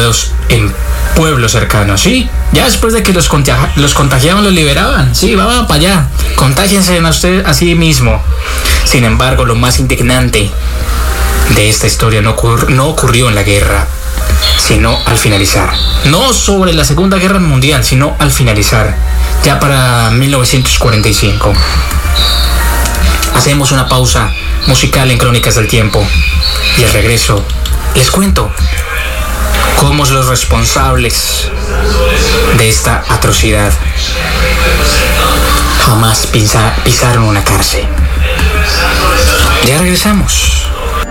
liberados en pueblos cercanos, ¿sí? Ya después de que los contagiaban, los liberaban. Sí, va para allá. Contágiense a usted a sí mismo. Sin embargo, lo más indignante de esta historia no ocurrió en la guerra, sino al finalizar. No sobre la Segunda Guerra Mundial, sino al finalizar, ya para 1945. Hacemos una pausa musical en Crónicas del Tiempo y al regreso les cuento cómo los responsables de esta atrocidad jamás pisaron una cárcel. Ya regresamos.